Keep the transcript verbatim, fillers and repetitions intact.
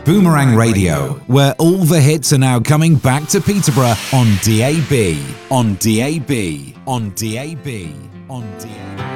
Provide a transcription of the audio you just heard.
Boomerang Radio, where all the hits are now coming back to Peterborough on D A B, on D A B, on D A B, on D A B.